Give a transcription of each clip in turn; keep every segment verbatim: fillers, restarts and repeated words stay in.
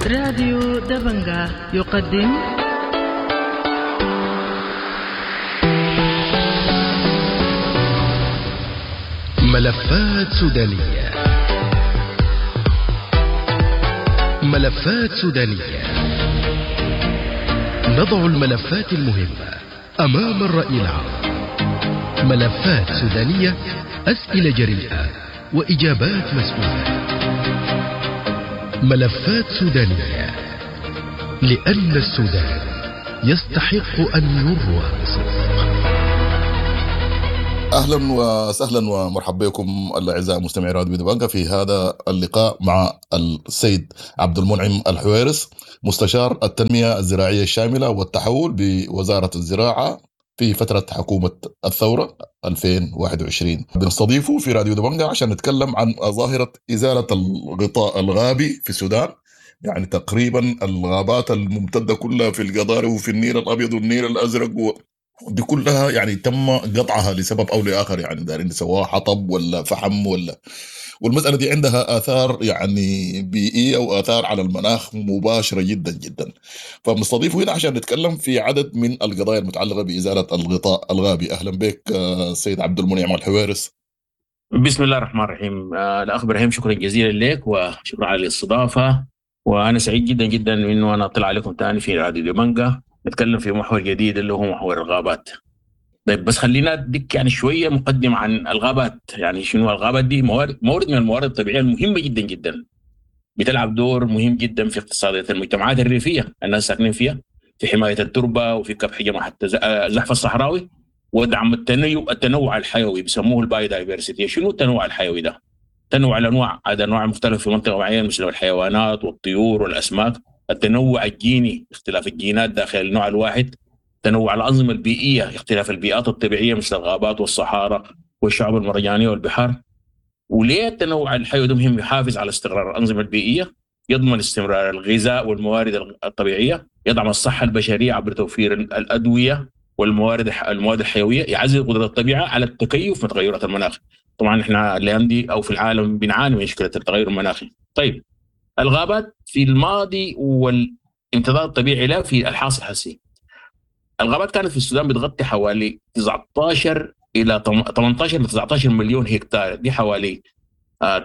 راديو دبنجا يقدم ملفات سودانية. ملفات سودانية، نضع الملفات المهمة أمام الرأي العام. ملفات سودانية، أسئلة جريئة وإجابات مسؤولة. ملفات سودانية، لأن السودان يستحق أن يروى بصدق. أهلا وسهلا ومرحبا بكم الأعزاء مستمعي راديو دبنجا في هذا اللقاء مع السيد عبد المنعم الحويرس، مستشار التنمية الزراعية الشاملة والتحول بوزارة الزراعة في فترة حكومة الثورة ألفين وواحد وعشرين. بنستضيفه في راديو دبنجا عشان نتكلم عن ظاهرة إزالة الغطاء الغابي في السودان، يعني تقريبا الغابات الممتدة كلها في القضاري وفي النيل الأبيض والنيل الأزرق و دي كلها يعني تم قطعها لسبب أو لآخر، يعني دارين سواء حطب ولا فحم ولا، والمسألة دي عندها آثار يعني بيئية وآثار على المناخ مباشرة جدا جدا. فمستضيفه هنا عشان نتكلم في عدد من القضايا المتعلقة بإزالة الغطاء الغابي. أهلا بك السيد عبد المنعم الحويرس. بسم الله الرحمن الرحيم. آه الأخ إبراهيم، شكرا جزيلا لك وشكرا على الاستضافة، وأنا سعيد جدا جدا إنه أنا أطلع عليكم تاني في راديو دبنجا نتكلم في محور جديد اللي هو محور الغابات. طيب بس خلينا نديك يعني شوية مقدم عن الغابات. يعني شنو الغابات دي؟ موارد مورد من الموارد الطبيعية المهمة جدا جدا، بتلعب دور مهم جدا في اقتصادية المجتمعات الريفية الناس ساكنين فيها، في حماية التربة وفي كبح جماعة الزحف الصحراوي ودعم التنوع التنوع الحيوي، بيسموه الباي دايفرسيتي. شنو التنوع الحيوي ده؟ تنوع الانواع، هذا انواع مختلفه في منطقه معينه مثل الحيوانات والطيور والاسماك. التنوع الجيني، اختلاف الجينات داخل النوع الواحد. تنوع الانظمه البيئيه، اختلاف البيئات الطبيعيه مثل الغابات والصحارى والشعب المرجانيه والبحار. وليه التنوع الحيوي ده مهم؟ يحافظ على استقرار الانظمه البيئيه، يضمن استمرار الغذاء والموارد الطبيعيه، يدعم الصحه البشريه عبر توفير الادويه والموارد المواد الحيويه، يعزز قدره الطبيعه على التكيف مع تغيرات المناخ. طبعا احنا الايام دي او في العالم بنعاني من مشكله التغير المناخي. طيب الغابات في الماضي والامتداد الطبيعي لها في الحاصل الحسي. الغابات كانت في السودان بتغطي حوالي تسعة عشر الى ثمانية عشر الى تسعة عشر مليون هكتار، دي حوالي آآ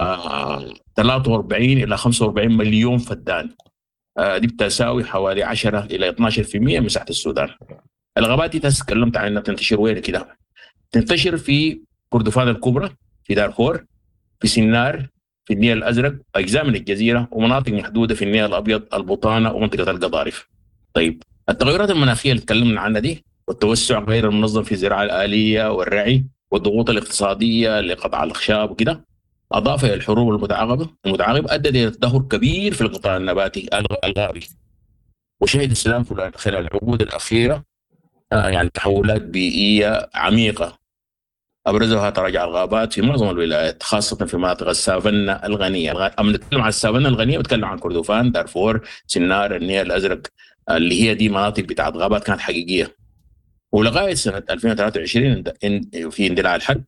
آآ ثلاثة وأربعين الى خمسة وأربعين مليون فدان، دي بتساوي حوالي عشرة الى اثني عشر بالمئة من مساحه السودان. الغابات دي تكلمت عنها تنتشر وين كده؟ تنتشر في كردفان الكبرى، في دارفور، في سنار، في النيل الأزرق، أجزاء من الجزيرة، ومناطق محدودة في النيل الأبيض، البطانة ومنطقة القضارف. طيب التغيرات المناخية اللي تكلمنا عنها دي والتوسع غير المنظم في الزراعة الآلية والرعي والضغوط الاقتصادية لقطع الأخشاب وكده، أضافة إلى الحروب المتعاقبة المتعاقبة أدت إلى تدهور كبير في القطاع النباتي الغابي. وشهد السودان خلال العقود الأخيرة آه يعني تحولات بيئية عميقة، أبرزها تراجع الغابات في معظم الولايات، خاصة في مناطق السافانا الغنية. أما نتكلم عن السافانا الغنية بتكلم عن كردفان، دارفور، سنار، النيل الأزرق، اللي هي دي مناطق بتاعت غابات كانت حقيقية. ولغاية سنة ألفين وثلاثة وعشرين في اندلاع الحد،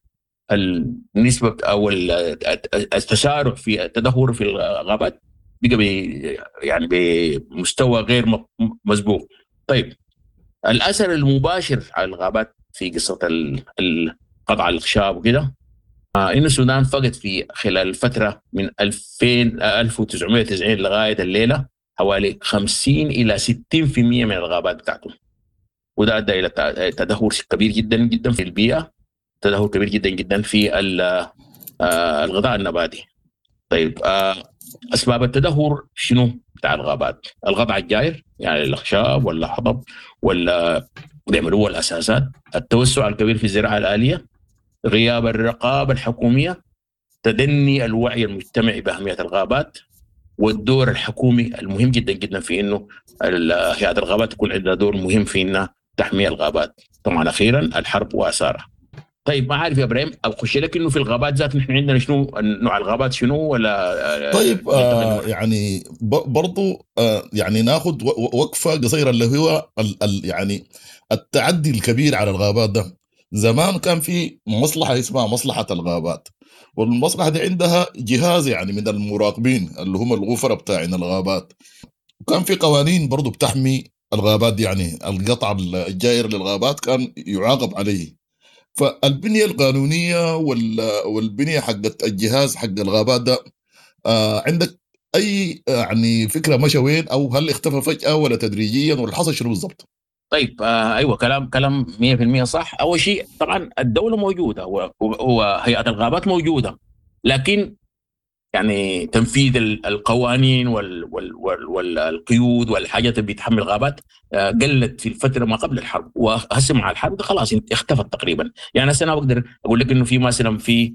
النسبة أو التسارع في التدهور في الغابات بقى يعني بمستوى غير مسبوق. طيب الأثر المباشر على الغابات في قصة ال قطع الأخشاب وكده، آه إن السودان فقد في خلال الفترة من ألفين ألف وتسعمائة وتسعين لغاية الليلة حوالي خمسين إلى ستين بالمئة من الغابات بتاعته، وده أدى إلى تدهور كبير جدا جدا في البيئة، تدهور كبير جدا جدا في آه الغذاء النباتي. طيب آه أسباب التدهور شنو بتاع الغابات؟ القطع الجائر، يعني الأخشاب ولا حطب ولا بيعملوا الأساسات، التوسع الكبير في الزراعة الآلية، غياب الرقابة الحكومية، تدني الوعي المجتمعي بأهمية الغابات، والدور الحكومي المهم جدا جدا في إنه هيئة الغابات تكون عندها دور مهم في إنها تحمي الغابات. طبعا أخيرا الحرب وآثارها. طيب ما عارف يا إبراهيم أخش لك إنه في الغابات ذات نحن عندنا شنو نوع الغابات شنو ولا؟ طيب آه يعني برضو آه يعني ناخد وقفة قصيرة اللي هو ال ال يعني التعدي الكبير على الغابات ده. زمان كان في مصلحة اسمها مصلحة الغابات، والمصلحة دي عندها جهاز يعني من المراقبين اللي هم الغفرة بتاعين الغابات، وكان في قوانين برضو بتحمي الغابات دي، يعني القطع الجائر للغابات كان يعاقب عليه. فالبنية القانونية وال- والبنية حقت الجهاز حق الغابات ده، آه عندك أي يعني فكرة مشى وين، أو هل اختفى فجأة ولا تدريجيا، ولا حصل شنو بالضبط؟ طيب آه ايوه، كلام كلام مية في المية صح. اول شيء طبعا الدوله موجوده و- و- وهيئه الغابات موجوده، لكن يعني تنفيذ ال- القوانين وال وال وال والقيود والحاجات اللي بتحمي الغابات آه، قلت في الفتره ما قبل الحرب، وهسه مع الحرب ده خلاص اختفت تقريبا. يعني هسه انا بقدر اقول لك انه في مثلا في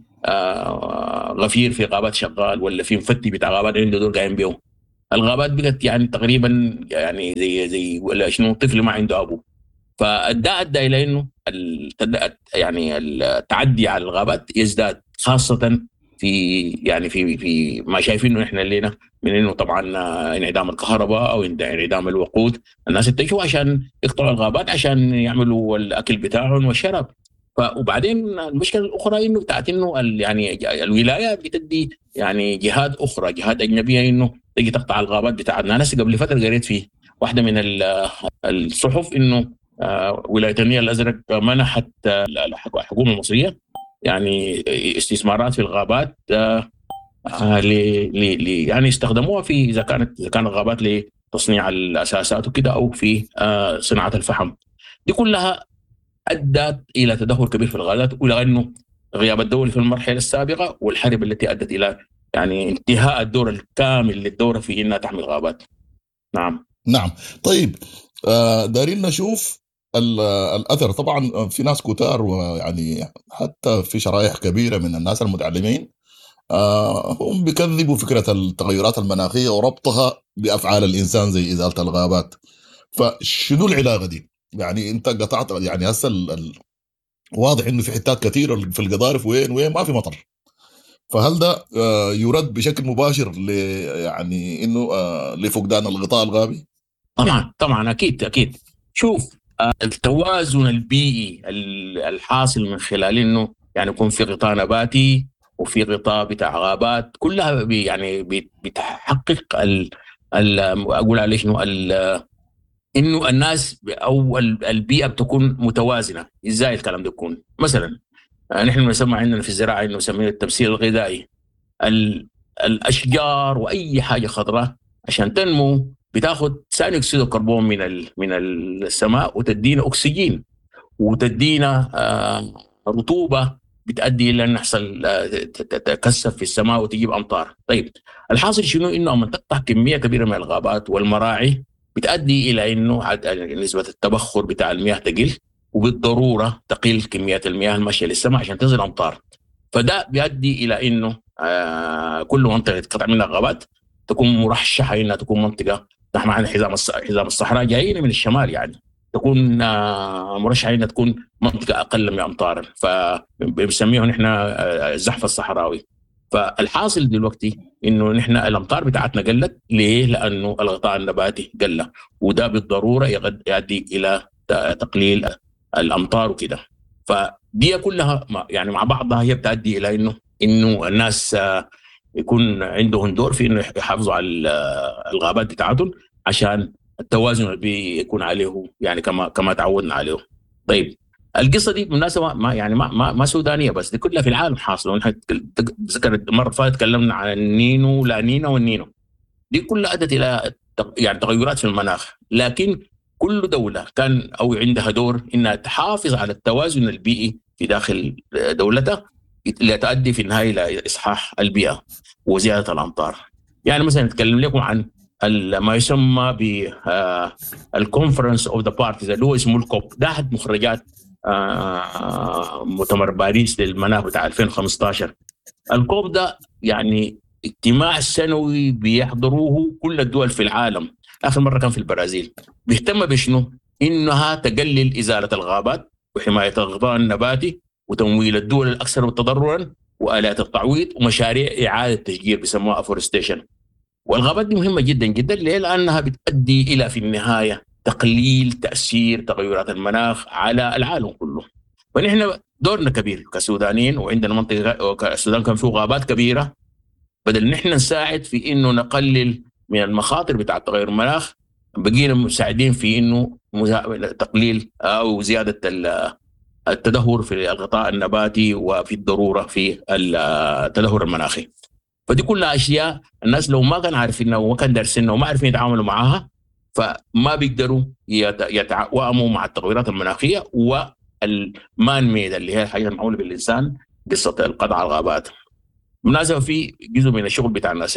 آه، غفير في غابات شغال، ولا في مفتي بتاع غابات عنده دور قايم بيه. الغابات بقت يعني تقريبا يعني زي زي ولا شنو، طفل ما عنده ابوه. فده ادى الى انه التد- يعني التعدي على الغابات يزداد، خاصه في يعني في في ما شايفينه احنا اللينا من انه طبعا آه، انعدام الكهرباء او انعدام الوقود. الناس اتجهوا عشان يقطعوا الغابات عشان يعملوا الاكل بتاعهم والشراب. ف وبعدين المشكله الاخرى انه بتاعت انه ال- يعني الولايه بتدي يعني جهات اخرى، جهات اجنبيه، انه تجي تقطع الغابات بتاعتنا. انا قبل فتره قريت في واحده من ال- الصحف انه آه، ولايه النيل الازرق منحت آه، الحكومه المصريه يعني استثمارات في الغابات، آه، آه، ل ل- ل- يعني استخدموها في اذا كانت اذا كانت غابات لتصنيع الاساسات وكده، او في آه، صناعه الفحم. دي كلها ادت الى تدهور كبير في الغابات، والى انه غياب الدوله في المرحله السابقه والحرب التي ادت الى يعني انتهاء الدور الكامل للدوله في انها تحمي الغابات. نعم. نعم. طيب، آه دارين نشوف ال- الأثر. طبعا في ناس كتار، ويعني حتى في شرائح كبيرة من الناس المتعلمين آه هم بيكذبوا فكرة التغيرات المناخية وربطها بأفعال الإنسان زي إزالة الغابات. فشنو العلاقة دي؟ يعني أنت قطعت، يعني هسه ال- ال- واضح إنه في حتات كثيرة في القضارف وين وين ما في مطر. فهل ده آه يرد بشكل مباشر ل يعني إنه آه لفقدان الغطاء الغابي؟ طبعا طبعا اكيد اكيد. شوف، آه، التوازن البيئي ال- الحاصل من خلال انه يعني يكون في غطاء نباتي وفي غطاء بتاع غابات، كلها بي يعني بي- بتحقق ال ال اقول عليه شنو ال- انه الناس او ال- البيئه بتكون متوازنه. ازاي الكلام ده يكون؟ مثلا آه، نحن بنسمع عندنا في الزراعه انه نسميه التمثيل الغذائي. ال- الاشجار واي حاجه خضراء عشان تنمو بتاخذ ثاني اكسيد الكربون من ال- من السماء وتدينا اكسجين، وتدينا آه، رطوبه بتؤدي الى ان يحصل آه، ت- ت- تكثف في السماء وتجيب امطار. طيب، الحاصل شنو؟ انه لما تقطع كميه كبيره من الغابات والمراعي بتؤدي الى انه عد- نسبه التبخر بتاع المياه تقل، وبالضروره تقل كميه المياه الماشيه للسماء عشان تنزل امطار. فده بيؤدي الى انه آه كل منطقه قطع منها غابات تكون مرشحه انها تكون منطقه نحن معنا حزام الص- حزام الصحراء جايين من الشمال، يعني تكون آه مرشحه انها تكون منطقه اقل من امطارا، فبنسميه نحن آه الزحف الصحراوي. فالحاصل دلوقتي انه نحن الامطار بتاعتنا قلت. ليه؟ لانه الغطاء النباتي قل، وده بالضروره يغد- يؤدي الى ت- تقليل الامطار وكده. فدي كلها مع- يعني مع بعضها هي بتؤدي الى انه انه الناس آه، يكون عندهم دور في انه يحافظوا على ال- آه، الغابات بتاعتهم عشان التوازن البيئي يكون عليه، يعني كما كما تعودنا عليه. طيب، القصه دي بالمناسبه ما يعني ما ما, ما سودانيه بس، دي كلها في العالم حاصله. ونحن ذكرت مره فاتت تكلمنا عن النينو لا نينا والنينو. دي كلها ادت الى تق- يعني تغيرات في المناخ، لكن كل دوله كان او عندها دور انها تحافظ على التوازن البيئي في داخل دولتها لتؤدي في النهايه الى اصحاح البيئه وزياده الامطار. يعني مثلا نتكلم لكم عن ال- ما يسمى ب الكونفرنس اوف ذا بارتيز اللي هو اسمه الكوب. ده احد مخرجات آه، مؤتمر باريس للمناخ بتاع ألفين وخمسة عشر. الكوب ده يعني اجتماع سنوي بيحضروه كل الدول في العالم. آخر مرة كان في البرازيل. بيهتم بشنو؟ إنها تقلل إزالة الغابات وحماية الغطاء النباتي وتمويل الدول الأكثر تضررا وآلات التعويض ومشاريع إعادة تشجير بيسموها أفورستيشن. والغابات دي مهمة جدا جدا. ليه؟ لأنها بتؤدي إلى في النهاية تقليل تأثير تغيرات المناخ على العالم كله. ونحن دورنا كبير كسودانيين، وعندنا منطقة السودان كان فيه غابات كبيرة. بدل نحن نساعد في إنه نقلل من المخاطر بتاع تغير المناخ، بقينا مساعدين في إنه تقليل أو زيادة التدهور في الغطاء النباتي وفي الضرورة في التدهور المناخي. فدي كلها أشياء الناس لو ما كانوا عارفينها وما كانوا دارسينها وما عارفين يتعاملوا معها، فما بيقدروا يتوائموا مع التغيرات المناخية والمان ميد اللي هي الحاجة المعمولة بالإنسان، قصة القطع الغابات. بالمناسبة في جزء من الشغل بتاع الناس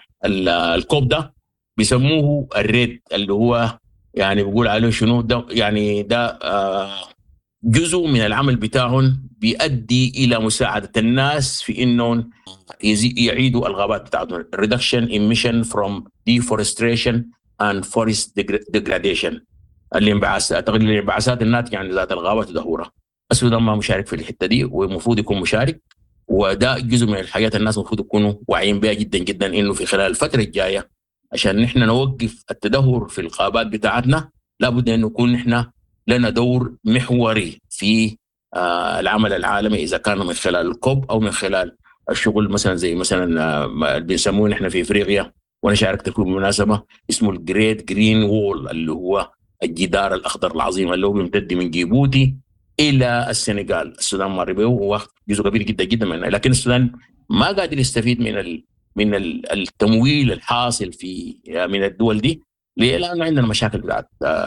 الكوب ده بيسموه الريد، اللي هو يعني بيقول عليه شنو ده، يعني ده آه جزء من العمل بتاعهم بيؤدي إلى مساعدة الناس في إنهم يعيدوا الغابات بتاعتهم. reduction emission from deforestation and forest degradation، الانبعاثات تقليل الانبعاثات الناتجة عن ذات الغابات وتدهورها. السودان ما مشارك في الحتة دي ومفروض يكون مشارك، وده جزء من الحاجات الناس المفروض يكونوا واعيين بها جدا جدا، إنه في خلال الفترة الجاية عشان نحن نوقف التدهور في الغابات بتاعتنا لابد أن نكون نحن لنا دور محوري في آه العمل العالمي، إذا كان من خلال الكوب أو من خلال الشغل مثلا زي مثلا آه بنسموه نحن في إفريقيا، وأنا شاركت فيه بالمناسبة، اسمه الجريت جرين وول، اللي هو الجدار الأخضر العظيم اللي هو بيمتد من جيبوتي إلى السنغال. السودان مر به وهو جزء كبير جدا جدا منه، لكن السودان ما قادر يستفيد من ال من التمويل الحاصل في من الدول دي. ليه؟ لأنه عندنا مشاكل بتاعت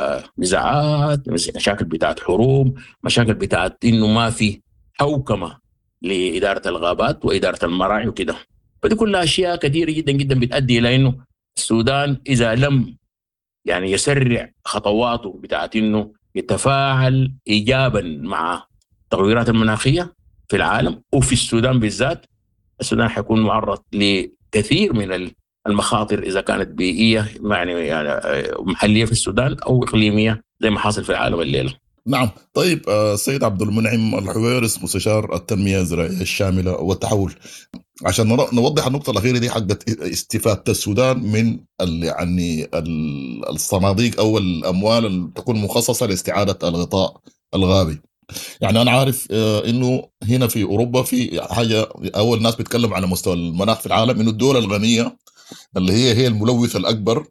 نزاعات، مشاكل بتاعت حروب، مشاكل بتاعت إنه ما في حوكمة لإدارة الغابات وإدارة المراعي وكده. فدي كلها أشياء كثيرة جدا جدا بتؤدي إلى إنه السودان إذا لم يعني يسرع خطواته بتاعت إنه يتفاعل إيجابا مع التغيرات المناخية في العالم وفي السودان بالذات، السودان حيكون معرض لكثير من المخاطر إذا كانت بيئية يعني محلية في السودان أو إقليمية زي ما حاصل في العالم الليلة. نعم. طيب السيد عبد المنعم الحويرس، مستشار التنمية الزراعية الشاملة والتحول، عشان نوضح النقطة الأخيرة دي حقت استفادة السودان من يعني الصناديق أو الأموال اللي تكون مخصصة لاستعادة الغطاء الغابي. يعني أنا عارف إنه هنا في أوروبا في حاجة، أول ناس بيتكلم على مستوى المناخ في العالم، إنه الدول الغنية اللي هي هي الملوث الأكبر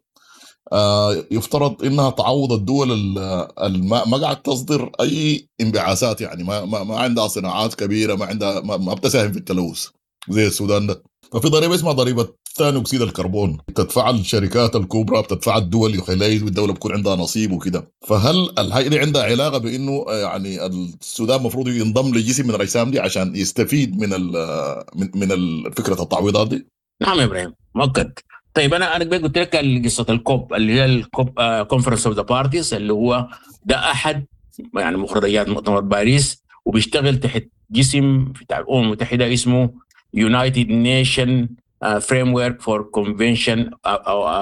يفترض إنها تعوض الدول الماء ما قاعد تصدر أي انبعاثات، يعني ما ما, ما عندها صناعات كبيرة، ما عندها ما, ما بتساهم في التلوث زي السودان ده. ففي ضريبة اسمها ضريبة ثاني أكسيد الكربون بتدفع الشركات الكبرى، بتدفع الدول يخلي والدولة بتكون عندها نصيب وكده. فهل الهيئة دي عندها علاقة بإنه يعني السودان مفروض ينضم لجسم من الأجسام دي عشان يستفيد من من من فكرة التعويضات دي؟ نعم يا إبراهيم، مؤكد. طيب أنا أنا قلت لك قصة الكوب اللي هي الكوب كونفرنس أوف ذا بارتيز، اللي هو ده أحد يعني مخرجات مؤتمر باريس، وبيشتغل تحت جسم بتاع الأمم المتحدة اسمه United Nation uh, Framework for Convention uh,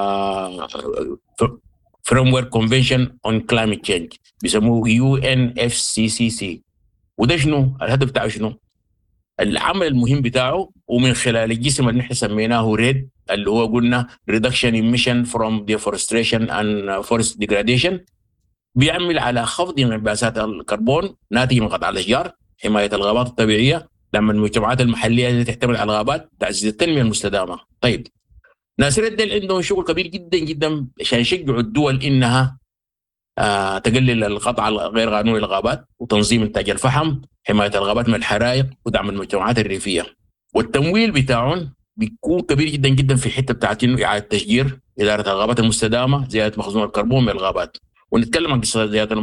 uh, Framework Convention on Climate Change، بيسموه يو إن إف سي سي سي. وده شنو الهدف بتاعه؟ شنو العمل المهم بتاعه؟ ومن خلال الجسم اللي نحن سميناه ريد، اللي هو قلنا Reduction Emission from Deforestation and Forest Degradation، بيعمل على خفض انبعاثات الكربون ناتج من قطع الأشجار، حماية الغابات الطبيعية، لما المجتمعات المحلية اللي تعتمد على الغابات، تعزيز التنمية المستدامة. طيب ناس ريد عندهم شغل كبير جدا جدا عشان يشجعوا الدول إنها آه تقلل القطع غير قانوني للغابات، وتنظيم إنتاج الفحم، حماية الغابات من الحرائق، ودعم المجتمعات الريفية. والتمويل بتاعهم بيكون كبير جدا جدا في حتة بتاعت إنه إعادة تشجير إدارة الغابات المستدامة، زيادة مخزون الكربون من الغابات. ونتكلم عن قصة زيادة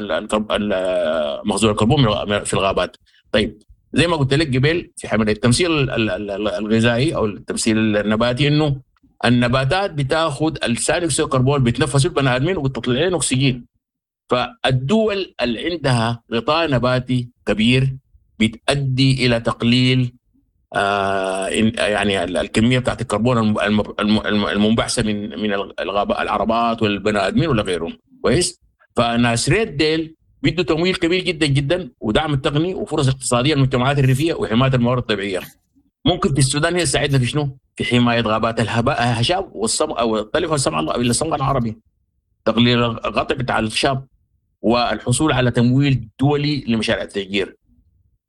مخزون الكربون في الغابات. طيب زي ما قلت لك قبل في حملة التمثيل الغذائي أو التمثيل النباتي، إنه النباتات بتاخد ثاني أكسيد الكربون بتنفسه البني آدمين وبتطلع لنا أكسجين. فالدول اللي عندها غطاء نباتي كبير بتؤدي إلى تقليل آه يعني الكمية بتاعت الكربون المنبعثة من من الغابات، العربات والبني آدمين ولا غيرهم. كويس. فناس ريد ديل بيدوا تمويل كبير جدا جدا ودعم التقني وفرص اقتصادية للمجتمعات الريفية وحماية الموارد الطبيعية. ممكن في السودان هي تساعدنا في شنو؟ في حماية غابات الهشاب والصمغ أو الطلف والصمغ العربي، تقليل الغطاء بتاع الشاب، والحصول على تمويل دولي لمشاريع التشجير.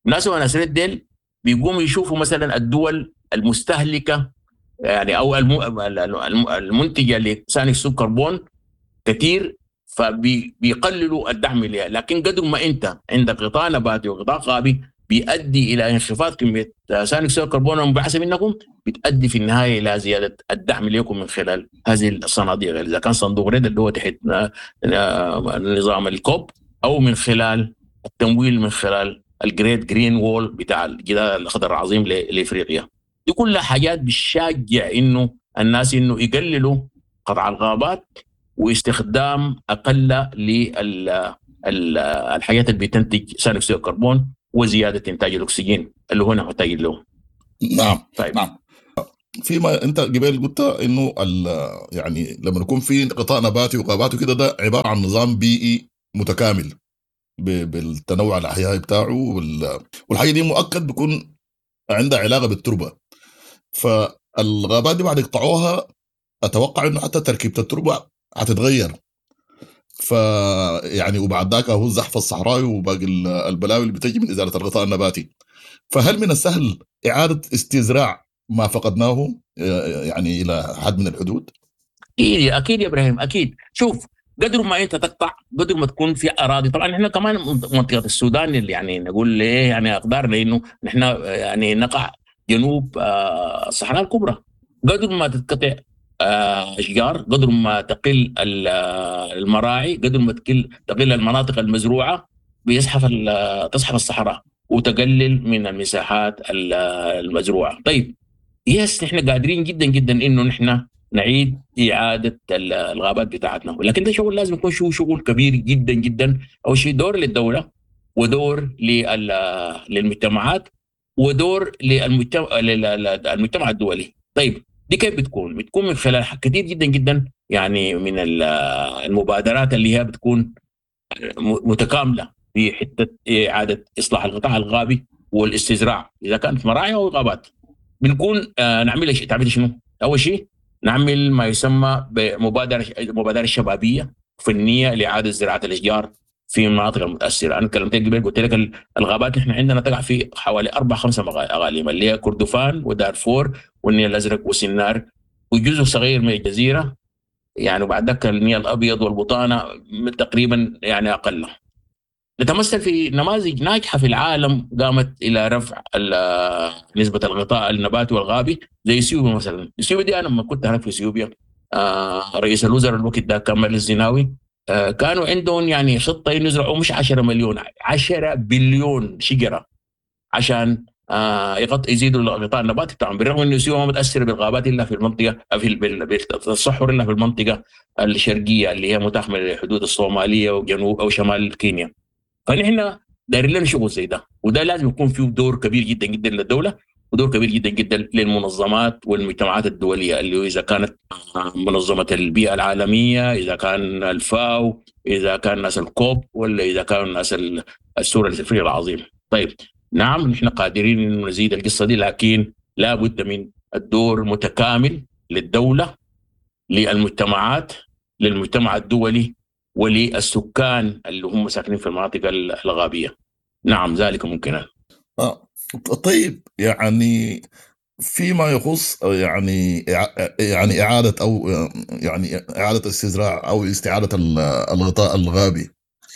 الناس وناس ديل بيقوموا يشوفوا مثلا الدول المستهلكه يعني او المنتجه لثاني اكسيد الكربون كثير، فبيقللوا الدعم لها. لكن قدر ما انت عندك غطاء نباتي وغطاء غابي بيؤدي الى انخفاض كميه ثاني اكسيد الكربون المنبعثه منكم، بتؤدي في النهايه الى زياده الدعم لكم من خلال هذه الصناديق، اذا كان صندوق ريد اللي هو تحت نظام الكوب، او من خلال التمويل من خلال الجريت جرين وول بتاع الجدار الاخضر العظيم لافريقيا. دي كلها حاجات بتشجع انه الناس انه يقللوا قطع الغابات واستخدام اقل للحاجات اللي بتنتج ثاني اكسيد الكربون وزياده انتاج الاكسجين اللي هو محتاج له. نعم طيب. نعم. فيما انت قبل قلت انه يعني لما يكون في قطاع نباتي وغابات وكده، ده عباره عن نظام بيئي متكامل بالتنوع الاحيائي بتاعه، والحاجه دي مؤكد بيكون عندها علاقه بالتربه. فالغابات دي بعد يقطعوها اتوقع انه حتى تركيبه التربه هتتغير، فيعني وبعد ذاك هو الزحف الصحراوي وباقي البلاوي اللي بتجي من ازاله الغطاء النباتي. فهل من السهل اعاده استزراع ما فقدناه يعني الى حد من الحدود؟ اكيد اكيد يا ابراهيم، اكيد. شوف، قدر ما انت تقطع قدر ما تكون في اراضي. طبعا احنا كمان منطقه السودان اللي يعني نقول ليه يعني اقدارنا انه نحن يعني نقع جنوب الصحراء الكبرى. قدر ما تتقطع اشجار، قدر ما تقل المراعي، قدر ما تقل تقل المناطق المزروعه، بيزحف تصحف الصحراء وتقلل من المساحات المزروعه. طيب يس، نحن قادرين جدا جدا انه نحن نعيد اعاده الغابات بتاعتنا، ولكن ده شغل لازم يكون شو شغل كبير جدا جدا. اول شيء دور للدوله، ودور للمجتمعات، ودور للمجتمع الدولي. طيب دي كيف بتكون؟ بتكون من خلال كثير جدا جدا يعني من المبادرات اللي هي بتكون متكامله في حته اعاده اصلاح القطاع الغابي والاستزراع، اذا كانت مراعي او غابات. بنكون آه نعمل شيء تعمل شنو؟ اول شيء نعمل ما يسمى بمبادره مبادره شبابيه فنيه لاعاده زراعه الاشجار في المناطق المتاثره. انا كلمت قبل قلت لك الغابات نحن عندنا تقع في حوالي اربع خمسه اقاليم اللي هي كردفان ودارفور والنيل الازرق وسنار وجزء صغير من الجزيره يعني، وبعد ذلك النيل الابيض والبطانه تقريبا يعني اقل. نتمثل في نماذج ناجحه في العالم قامت الى رفع نسبه الغطاء النباتي والغابي، زي اثيوبيا مثلا. اثيوبيا دي انا لما كنت هناك في اثيوبيا آه رئيس الوزراء الوقت ده كمال الزناوي آه كانوا عندهم يعني خطه انه يزرعوا مش عشرة مليون، عشرة بليون شجره عشان آه يغطي يزيدوا الغطاء النباتي بتاعهم، بالرغم انه اثيوبيا ما متاثره بالغابات الا في المنطقه في بالتصحر الا في المنطقه الشرقيه اللي هي متاخمه لحدود الصوماليه وجنوب او شمال كينيا. فنحن دايرين لنا شغل زي ده، وده لازم يكون فيه دور كبير جدا جدا للدوله ودور كبير جدا جدا للمنظمات والمجتمعات الدوليه، اللي اذا كانت منظمه البيئه العالميه، اذا كان الفاو، اذا كان ناس الكوب، ولا اذا كان ناس السور الافريقي العظيم. طيب نعم نحن قادرين ان نزيد القصه دي، لكن لا بد من الدور متكامل للدوله، للمجتمعات، للمجتمع الدولي، وللسكان اللي هم ساكنين في المناطق الغابية. نعم ذلك ممكن. آه. طيب يعني فيما يخص يعني يعني إعادة أو يعني إعادة استزراع أو استعادة الغطاء الغابي،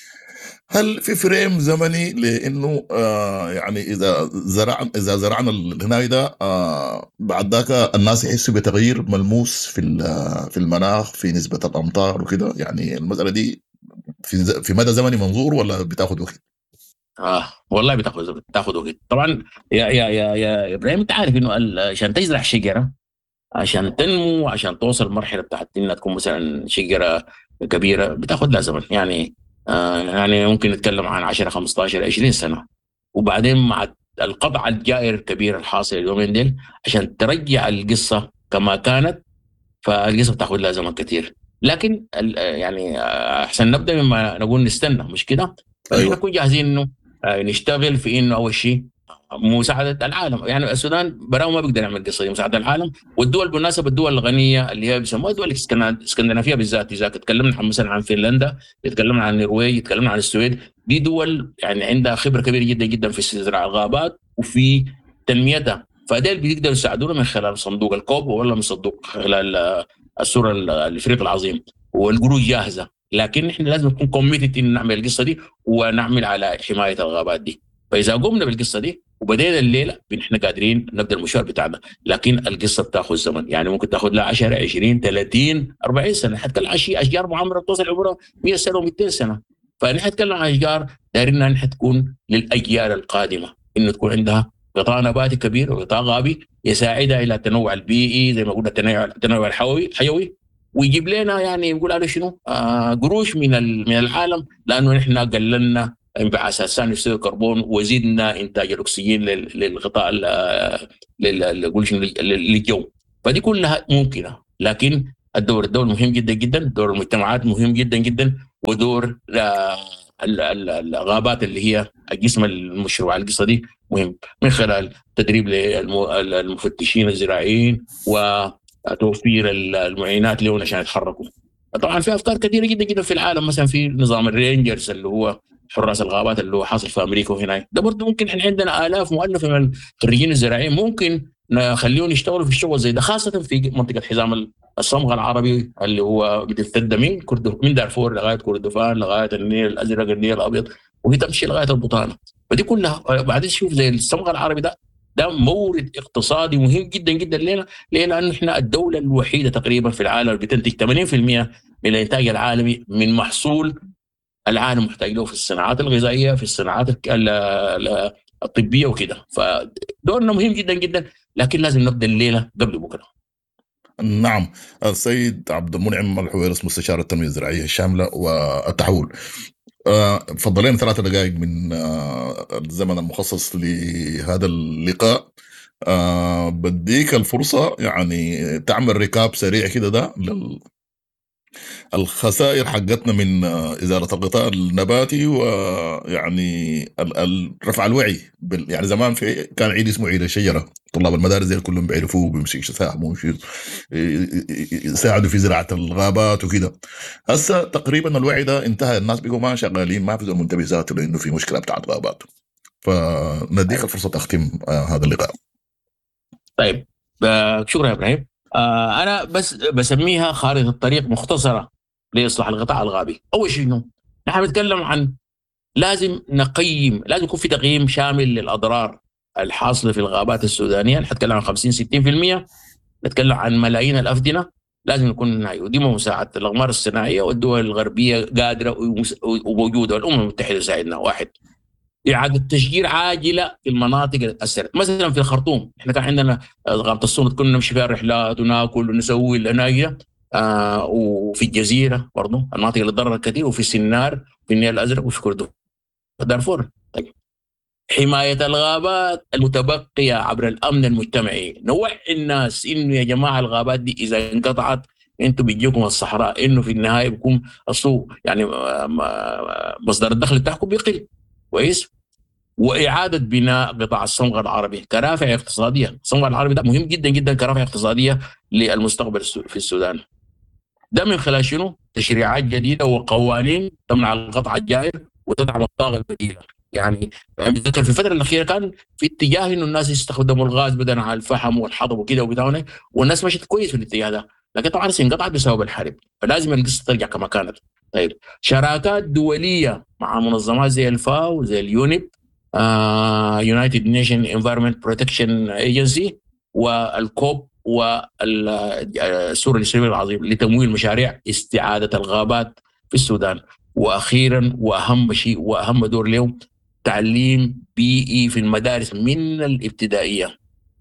هل في فريم زمني لأنه آه يعني إذا زرعنا إذا زرعنا الهناي ده آه بعد ذاك الناس يحسوا بتغيير ملموس في في المناخ في نسبة الأمطار وكده؟ يعني المسألة دي في في مدى زمني منظور ولا بتاخد وقت؟ اه والله بتاخد بتاخد وقت طبعا يا يا يا يا ابراهيم. انت عارف انه عشان تزرع شجره، عشان تنمو، عشان توصل المرحله بتاعت انها تكون مثلا شجره كبيره، بتاخد لها زمن يعني آه يعني ممكن نتكلم عن عشرة خمستاشر عشرين سنه. وبعدين مع القطع الجائر الكبير الحاصل اليومين دول عشان ترجع القصه كما كانت، فالقصه بتاخد لها زمن كثير. لكن يعني احسن نبدا مما نقول نستنى، مش كده؟ أيوة. نكون جاهزين انه نشتغل في انه اول شيء ومساعده العالم. يعني السودان براو ما بيقدر يعمل قصه دي، مساعده العالم. والدول بالمناسبه الدول الغنيه اللي هي بيسموها الدول الاسكندنافيه بالذات، اذا تكلمنا عن مثلا عن فنلندا، تكلمنا عن النرويج، تكلمنا عن السويد، دي دول يعني عندها خبره كبيره جدا جدا في زراعه الغابات وفي تنميتها. فديل بيقدروا يساعدونا من خلال صندوق الكوب ولا من صندوق خلال السوره الافريقي العظيم، والقروش جاهزه. لكن احنا لازم نكون كوميتد ان نعمل القصه دي ونعمل على حمايه الغابات دي. فاذا قمنا بالقصه دي وبدينا الليله احنا قادرين نبدا المشوار بتاعنا. لكن القصه بتاخذ زمن، يعني ممكن تاخذ لها عشرة عشرين ثلاثين أربعين سنه. حتى اشجار معمره توصل عمرها مئة سنه و200 سنه. فنحن نتكلم عن اشجار دايرين انها تكون للاجيال القادمه، انه تكون عندها غطاء نباتي كبير وغطاء غابي يساعدها الى التنوع البيئي زي ما قلنا، التنوع التنوع الحيوي حيوي ويجيب لنا يعني نقول على شنو آه قروش من من العالم، لانه نحن قللنا انبعاثات ثاني اكسيد الكربون وزدنا انتاج الاكسجين للغطاء للجو. فدي كلها ممكنه. لكن الدور الدول مهم جدا جدا، دور المجتمعات مهم جدا جدا، ودور الغابات اللي هي الجسم المشروع على القصه دي مهم، من خلال تدريب للمفتشين الزراعيين وتوفير المعينات لهم عشان يتحركوا. طبعا في افكار كثيره جدا جدا في العالم، مثلا في نظام الرينجرز اللي هو حراس الغابات اللي هو حاصل في امريكا وهنا. ده برضه ممكن احنا عندنا الاف مؤلفه من الخريجين الزراعيين ممكن نخليهم يشتغلوا في الشغل زي ده، خاصه في منطقه حزام الصمغ العربي اللي هو بتمتد من من دارفور لغايه كردفان لغايه النيل الازرق النيل الابيض وهي تمشي لغايه البطانه. فدي كلها بعدين شوف زي الصمغ العربي ده ده مورد اقتصادي مهم جدا جدا لنا. ليه؟ لأن احنا الدولة الوحيدة تقريبا في العالم بتنتج ثمانين بالمئة من الإنتاج العالمي من محصول العالم محتاج له في الصناعات الغذائية، في الصناعات الطبية وكده. فدورنا مهم جدا جدا، لكن لازم نبدأ الليلة قبل بكرة. نعم. السيد عبد المنعم الحويرس، مستشار التنمية الزراعية الشاملة والتحول، فضلين ثلاثة دقائق من الزمن المخصص لهذا اللقاء. بديك الفرصة يعني تعمل ركاب سريع كده ده الخسائر حقتنا من إزالة الغطاء النباتي، ويعني رفع الوعي. يعني زمان في كان عيد اسمه عيد الشجرة، طلاب المدارس دي كلهم بيعرفوه، بيمسكوا يساهموا يساعدوا في زراعة الغابات وكده. هسه تقريبا الوعي ده انتهى، الناس بيقوا ما شغالين، ما في زول منتبه ذاته لأنه في مشكلة بتاعت غابات. فنديك الفرصة تختم هذا اللقاء. طيب شكرا يا إبراهيم. آه أنا بس بسميها خارطة الطريق مختصرة لإصلاح الغطاء الغابي. أول شيء إنه نحن بنتكلم عن لازم نقيم، لازم يكون في تقييم شامل للأضرار الحاصلة في الغابات السودانية. نتكلم عن خمسين ستين بالمئة، نتكلم عن ملايين الأفدنة. لازم نكون ودي مساعدة الأقمار الصناعية والدول الغربية قادرة وموجودة، والأمم المتحدة تساعدنا. واحد، إعادة تشجير عاجلة في المناطق اللي تأثرت. مثلا في الخرطوم احنا كان عندنا غابة الصمت كنا نمشي فيها رحلات وناكل ونسوي الأناية. آه وفي الجزيرة برضو المناطق اللي ضررت كثير، وفي السنار في النيل الأزرق وفي كردفان دارفور. طيب حماية الغابات المتبقية عبر الأمن المجتمعي، نوعي الناس إنه يا جماعة الغابات دي إذا انقطعت انتوا بيجيكم الصحراء، إنه في النهاية بيكون السوق يعني مصدر الدخل بتاعكم بيقل. كويس. وإعادة بناء قطاع الصمغ العربي كرافع اقتصادية. الصمغ العربي ده مهم جدا جدا كرافع اقتصادية للمستقبل في السودان. ده من خلال شنو؟ تشريعات جديدة وقوانين تمنع القطع الجائر وتدعم الطاقة البديلة. يعني بتذكر في الفترة الأخيرة كان في اتجاه إنه الناس يستخدموا الغاز بدلا عن الفحم والحطب وكده وبتاعنا، والناس مشت كويس في الاتجاه ده، لكن طبعا انقطعت بسبب الحرب، فلازم القصة ترجع كما كانت. طيب شراكات دولية مع منظمات زي الفاو زي اليونيب، يونايتد نيشن انفايرمنت بروتكشن ايجنسي والكوب والسور الاسلامي العظيم لتمويل مشاريع استعادة الغابات في السودان. واخيرا واهم شيء واهم دور اليوم تعليم بيئي في المدارس من الابتدائيه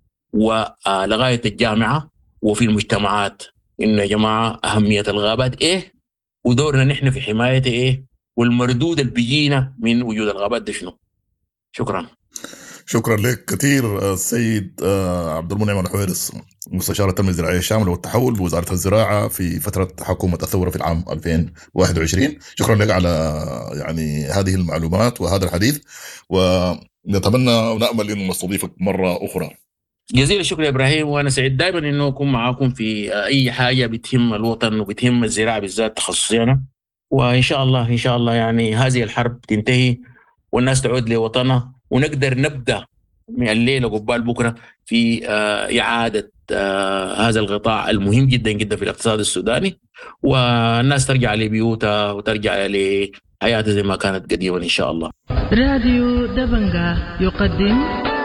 ولغايه الجامعه وفي المجتمعات، انه يا جماعه اهميه الغابات ايه ودورنا نحن في حمايته ايه، والمردود اللي بيجينا من وجود الغابات ده شنو. شكرا. شكرا لك كثير السيد عبد المنعم الحويرس، مستشار التنمية الزراعية الشاملة والتحول بوزارة الزراعة في فترة حكومة الثورة في العام ألفين وواحد وعشرين. شكرا لك على يعني هذه المعلومات وهذا الحديث، ونتمنى ونأمل أن نستضيفك مرة أخرى. جزيل الشكر يا إبراهيم، وأنا سعيد دائما أنه أكون معاكم في أي حاجة بتهم الوطن وبتهم الزراعة بالذات تخصصينا، وإن شاء الله إن شاء الله يعني هذه الحرب تنتهي والناس تعود لوطنها، ونقدر نبدأ من الليلة قبال بكرة في إعادة هذا القطاع المهم جدا جدا في الاقتصاد السوداني، والناس ترجع لبيوتها وترجع لحياتها زي ما كانت قديما إن شاء الله. راديو دبنجا يقدم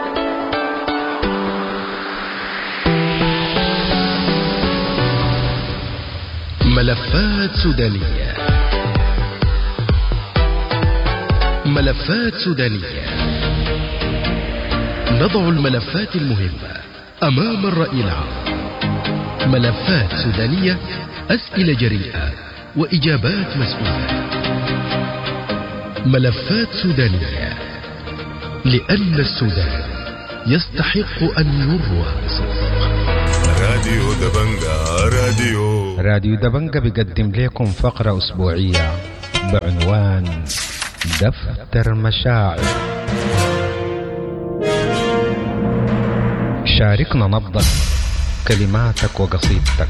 ملفات سودانية. ملفات سودانية، نضع الملفات المهمة أمام الرأي العام. ملفات سودانية، أسئلة جريئة وإجابات مسؤولة. ملفات سودانية، لأن السودان يستحق أن يروى بصدق. راديو دبنجا راديو راديو دبنجا بيقدم لكم فقرة أسبوعية بعنوان دفتر مشاعر. شاركنا نبضك، كلماتك وقصيدتك.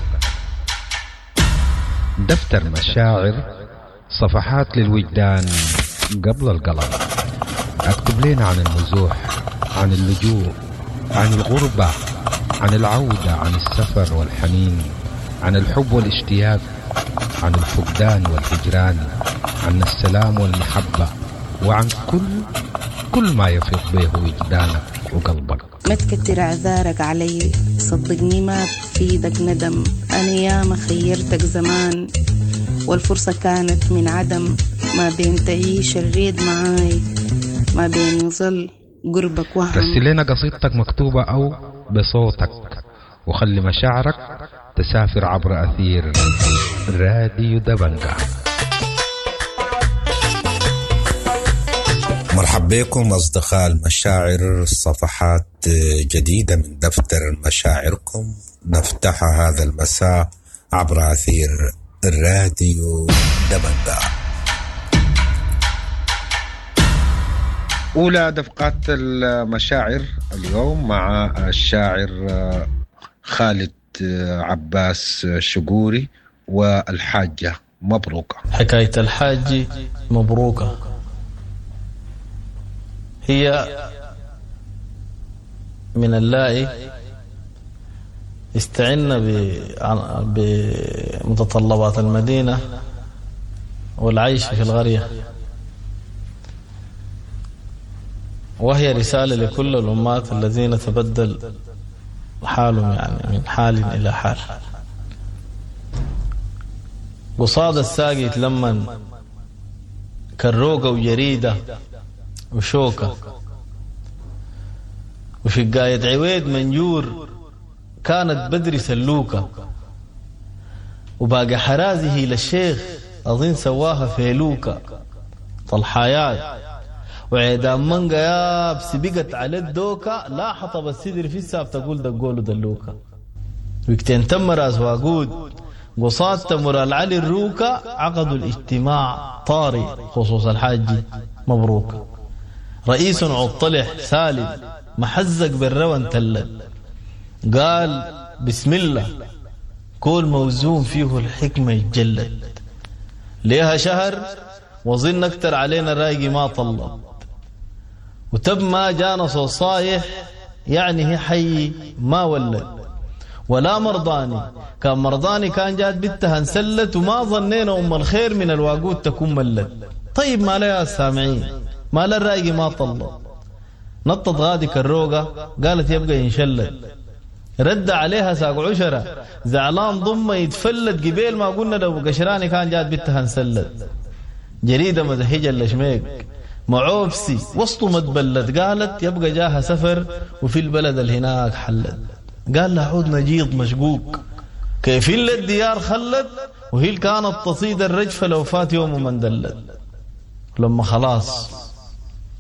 دفتر مشاعر، صفحات للوجدان قبل القلم. اكتب لنا عن النزوح، عن اللجوء، عن الغربة، عن العودة، عن السفر والحنين، عن الحب والاشتياق، عن الفقدان والهجران، عن السلام والمحبة، وعن كل كل ما يفيض به وجدانك وقلبك. ما تكتر اعذارك علي، صدقني ما بفيدك ندم. انا ياما خيرتك زمان والفرصة كانت من عدم، ما بين تعيش الريد معاي، ما بين يظل قربك وهم. رسل لنا قصيدتك مكتوبة أو بصوتك، وخلي مشاعرك تسافر عبر أثير راديو دبنجا. مرحبا بكم أصدقاء المشاعر، صفحات جديدة من دفتر مشاعركم نفتح هذا المساء عبر أثير راديو دبنجا. أولى دفقات المشاعر اليوم مع الشاعر خالد عباس شقوري والحاجة مبروكة. حكاية الحاج مبروكة هي من اللائي استعنا بمتطلبات المدينة والعيش في القرية، وهي رسالة لكل الأمات الذين تبدل حالهم يعني من حال إلى حال. قصاد الساقي يتلمن كالروقة وجريدة وشوكة، وشقاية عويد منجور كانت بدري سلوكة، وباقي حرازه للشيخ أظن سواها فيلوكة. طلحايات وعيدان منقى يابس بقت على الدوكة، لا حطب السدر في الساب تقول دقولو دلوكة. ويكتين تمراز واقود قصاد تمر العلي الروكة، عقدوا الاجتماع طاري خصوص الحاج مبروك. رئيس عطلح سالم محزق بالروان تلل، قال بسم الله كل موزون فيه الحكمة يتجلد. ليها شهر وظن اكتر علينا رايقي ما طلب، وتب ما جانا صوت صايح يعني هي حي ما ولد. ولا مرضاني كان مرضاني كان جات بنتها انسلت، وما ظنينا ام الخير من الواقود تكون ملت. طيب ما لا يا السامعين، ما لا الرايقي ما طلب. نطت غادي كالروقة قالت يبقى ينشلت، رد عليها ساق عشرة زعلان ضمه يتفلت قبيل ما قلنا لو قشراني كان جات بنتها انسلت. جريدة مزحجة اللشميك معوبسي وسطه متبلد، قالت يبقى جاها سفر وفي البلد الهناك حلت. قال لها عود نجيض مشقوق كيف اللي الديار خلت، وهي كانت تصيد الرجفة لو فات يوم من دلت. لما خلاص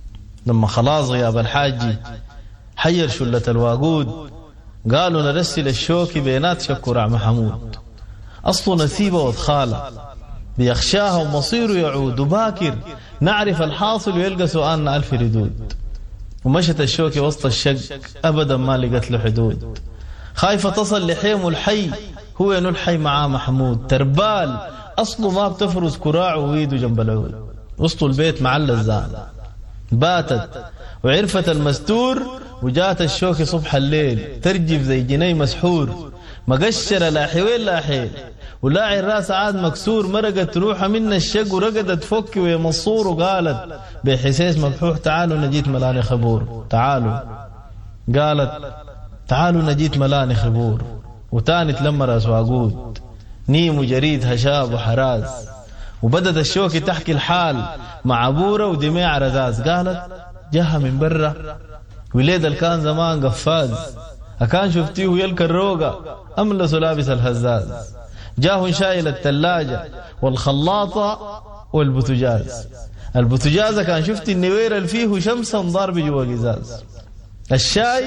لما خلاص غياب الحاجي حير شلة الواقود قالوا نرسل الشوكي بينات شكورع محمود أصله نسيبه وادخاله بيخشاها ومصيره يعود وباكر نعرف الحاصل ويلقى سؤالنا ألف ردود. ومشت الشوكي وسط الشق أبدا ما لقت له حدود خايفة تصل لحيم الحي هو ينو الحي معاه محمود تربال أصله ما بتفرز كراع ويده جنب العود وسط البيت مع اللزان باتت وعرفت المستور وجات الشوكي صبح الليل ترجف زي جني مسحور مقشرة لاحي وين لاحي ولاعي الراس عاد مكسور مرقت روحها من الشق ورقدت فكي ويمصور وقالت بحسيس مبحوح تعالوا نجيت ملاني خبور تعالوا قالت تعالوا نجيت ملاني خبور وتاني تلمر راس واقود نيم وجريد هشاب وحراز وبدت الشوكي تحكي الحال مع بورة ودميع رزاز قالت جاها من برا وليد الكان زمان قفاز أكان شفتيه يلقى الروقة أملس لابس الهزاز جاه شايل التلاجة والخلاطة والبوتجاز البوتجاز كان شفت النوير اللي فيه شمسا ضارب جوا قزاز الشاي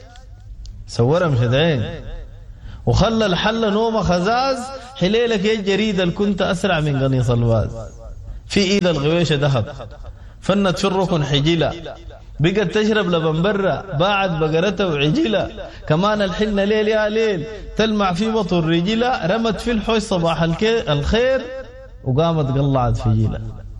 سورة مشدعين وخلى الحل نومه خزاز حليلك يا جريد الكنت أسرع من قنيص الواز في إيد الغويشة ذهب فنت في الركن حجلة بقت تشرب لبن برا باعت بقرته وعجلة كمان الحنة ليل يا ليل تلمع في بطن رجلة رمت في الحوش صباح الخير وقامت قلعت في جيلة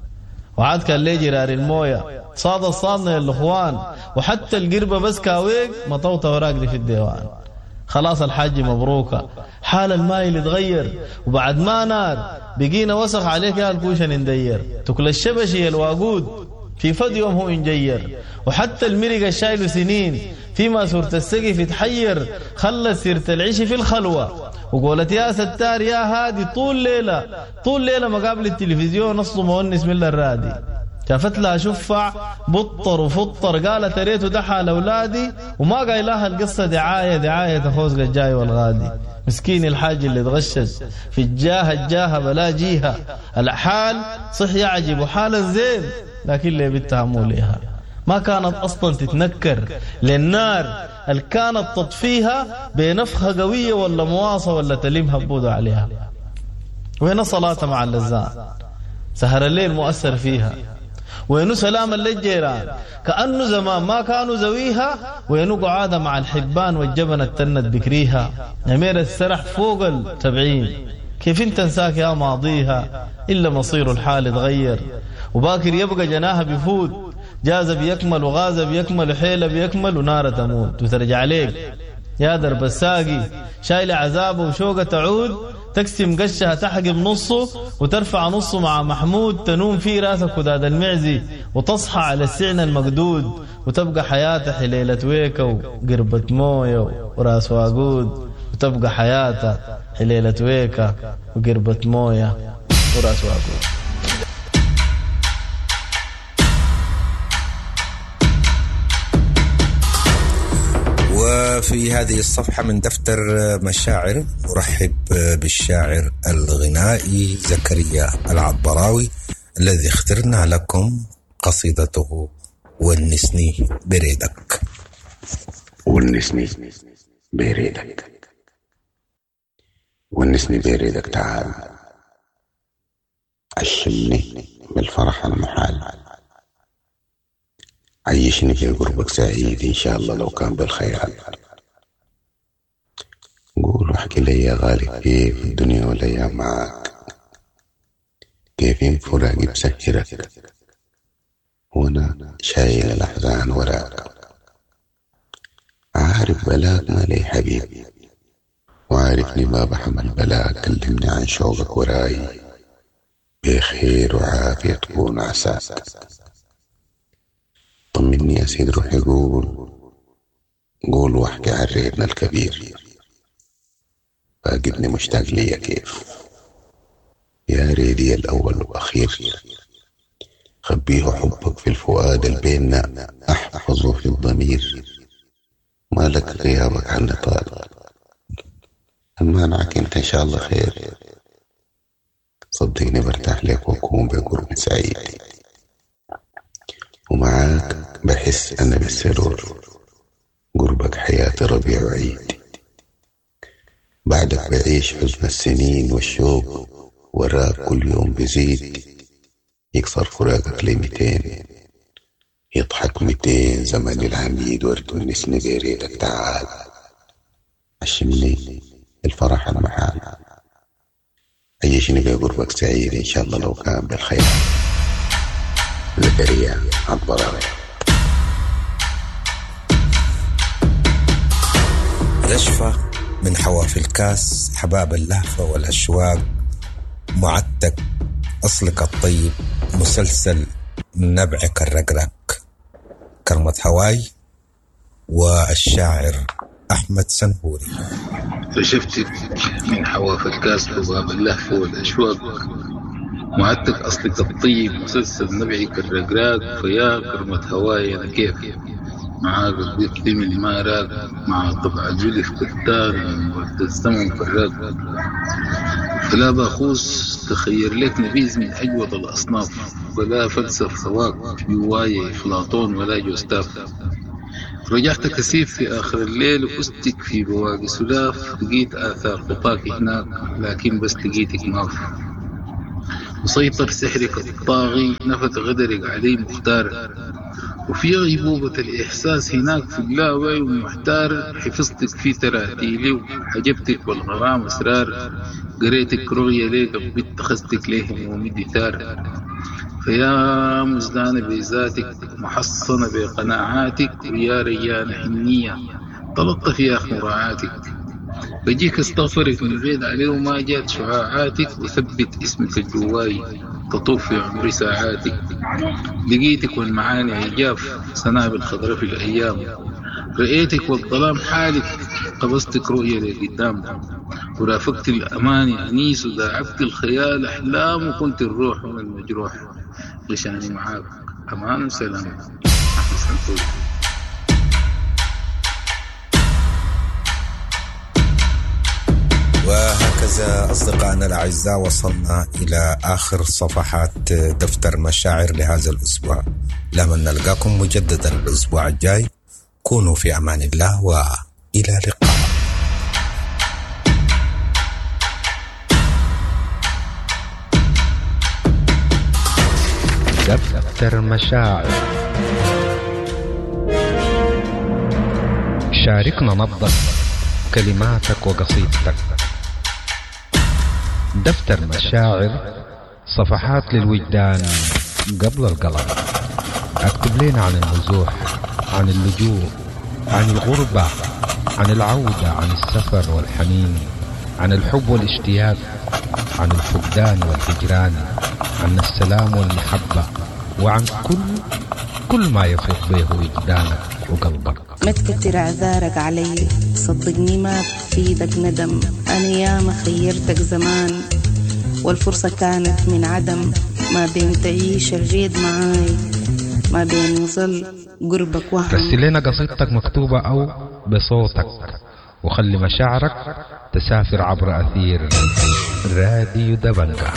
وعاد كان لي جرار الموية صاد الصادنا الأخوان وحتى القربة بس كاويق مطوطة وراقدي في الديوان خلاص الحاج مبروكة حال الماء اللي تغير وبعد ما نار بقينا وسخ عليك يا الكوشن ندير تكل الشبشي الواقود في فد يوم هو انجير وحتى المرق الشايل سنين فيما سورة السقف تحير خلت سيرة العيش في الخلوة وقولت يا ستار يا هادي طول ليلة طول ليلة مقابل التلفزيون أصله مونس من الرادي شافت لها شفع بطر وفطر قالت ريته دحى لأولادي وما قايل لها القصة دعاية دعاية تخوزق الجاي والغادي مسكين الحاج اللي تغشش في الجاهة الجاهة بلا جيها الحال صح يعجب حالا زين لكن اللي بيتهموا ليها ما كانت أصلا تتنكر للنار اللي كانت تطفيها بنفخة قوية ولا مواصة ولا تليم هبودة عليها. وهنا صلاة مع اللزان سهر الليل مؤثر فيها وينو سلام اللجيران كأنه زمان ما كانوا زويها وينو قعادة مع الحبان والجبن التنت بكريها أمير السرح فوق التبعين كيف انت تنساك يا ماضيها إلا مصير الحال تغير وباكر يبقى جناها بفوت جاز بيكمل وغاز بيكمل حيلة بيكمل ونار تموت وترجع عليك يا درب الساقي شايل عذابه وشوقة تعود تقسم قشها تحقب نصه وترفع نصه مع محمود تنوم في راسك وداد المعزي وتصحى على السعن المقدود وتبقى حياته حليلة ويكا وقربة موية وراس واقود وتبقى حياته حليلة ويكا وقربة موية وراس واقود. وفي هذه الصفحة من دفتر مشاعر نرحب بالشاعر الغنائي زكريا العطبراوي الذي اخترنا لكم قصيدته ونسني بريدك. ونسني بريدك ونسني بريدك تعال عشمني بالفرح المحال عيشني في قربك سعيد إن شاء الله لو كان بالخيال قول واحكي لي يا غالي كيف الدنيا والأيام معاك كيف انفراقي بسكرك وانا شايل الأحزان وراك عارف بلاك ما لي حبيبي وعارفني ما بحمل بلاك كلمني عن شوقك وراي بخير وعافية تكون عساك طمني يا سيد روحي قول قول واحكي عن ريتنا الكبير فاقدني مشتاق ليا كيف يا ريدي الأول وأخير خبيه حبك في الفؤاد البيننا أحفظه في الضمير ما لك غيابك عن طال أمانعك انت إن شاء الله خير صدقني برتاح لك وأكون بقرب سعيد ومعاك بحس أنا بالسرور، قربك حياتي ربيع وعيد. بعدك بعيش حزن السنين والشوق، وراك كل يوم بزيد. يكسر فراقك لميتين، يضحك ميتين زمن العميد. ورد ونسني بيريدك تعال عشمني الفرح المحال. عيشني بقربك سعيد إن شاء الله لو كان بالخير. زكريا العطبراوي. يشفى من حواف الكاس حباب اللهفة والأشواق. معتك أصلك الطيب، مسلسل نبعك الرقراق. كرمة هواي والشاعر أحمد سنهوري. فشفتك من حواف الكاس حباب اللهفة والأشواق. معتك أصلك الطيب، مسلسل نبعك الرقراق. فيا كرمة هواي أنا كيف معاك قديت من اللي ما راق. مع طبع جلف كتان وتستمع فراق. فلا باخوس تخير لك نبيذ من أجود الأصناف. ولا فلسف هواك جواي أفلاطون ولا جوستاف. رجعت كثير في آخر الليل وفستك في بواقي سلاف. لقيت آثار خطاك هناك لكن بس لقيتك ماف. مسيطر سحرك الطاغي، نفت غدرك علي مختار. وفي غيبوبة الإحساس هناك في اللاوعي ومحتار. حفظتك في تراتيلي وحجبتك والغرام أسرار. قريتك رؤية ليك بيت خزتك ليه ومدي ثار. فيا مزدانة بذاتك، محصنة بقناعاتك. ويا ريان حنية تلطف يا أخ مراعاتك. بجيك استغفرك من بعيد عليه وما جات شعاعاتك. وثبت اسمك الجواي تطوف في عمري ساعاتك. لقيتك والمعاني عجاف، سنابل خضراء في الأيام. رأيتك والظلام حالك، قبضتك رؤية لقدام. ورافقت الأماني أنيس، وداعبت الخيال أحلام. وكنت الروح من المجروح، غشاني معاك أمان وسلام. أحمد سنهوري. وهكذا أصدقائنا الأعزاء وصلنا إلى آخر صفحات دفتر مشاعر لهذا الأسبوع. لما نلقاكم مجددا الأسبوع الجاي، كونوا في أمان الله وإلى اللقاء. دفتر مشاعر. شاركنا نبضك، كلماتك وقصيدتك. دفتر مشاعر، صفحات للوجدان قبل القلم. اكتب لنا عن النزوح، عن اللجوء، عن الغربة، عن العودة، عن السفر والحنين، عن الحب والاشتياق، عن الفقدان والهجران، عن السلام والمحبة، وعن كل كل ما يفيق به وجدانك وقلبك. ما تكتر اعذارك علي، صدقني ما بفيدك ندم. انا ياما خيرتك زمان والفرصة كانت من عدم. ما بين تعيش الريد معاي، ما بين يظل قربك وهم. رسل لنا قصيدتك مكتوبة أو بصوتك، وخلي مشاعرك تسافر عبر أثير راديو دبنجة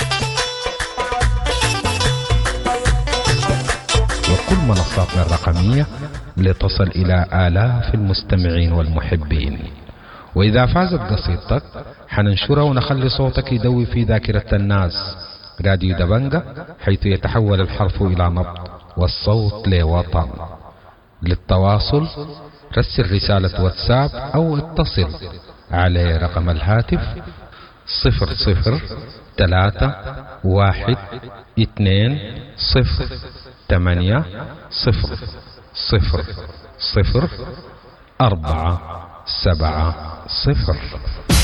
وكل منصاتنا الرقمية لتصل إلى آلاف المستمعين والمحبين. وإذا فازت قصيدتك حننشرها ونخلي صوتك يدوي في ذاكرة الناس. راديو دبنجة، حيث يتحول الحرف إلى نبض والصوت لوطن. للتواصل رسل رسالة واتساب أو اتصل على رقم الهاتف صفر صفر ثلاثة واحد اثنين صفر ثمانية صفر صفر صفر أربعة سبعة صفر.